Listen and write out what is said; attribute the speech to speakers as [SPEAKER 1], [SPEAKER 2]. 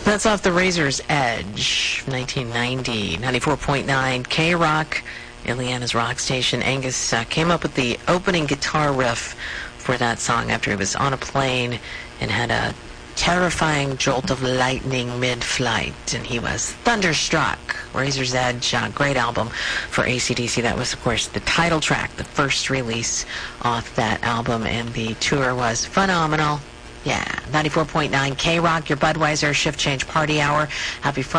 [SPEAKER 1] That's off the Razor's Edge, 1990, 94.9 K-Rock, Indiana's rock station. Angus came up with the opening guitar riff for that song after he was on a plane and had a terrifying jolt of lightning mid-flight, and he was thunderstruck. Razor's Edge, great album for AC/DC. That was, of course, the title track, the first release off that album, and the tour was phenomenal. Yeah, 94.9 K-Rock, your Budweiser Shift Change Party Hour. Happy Friday.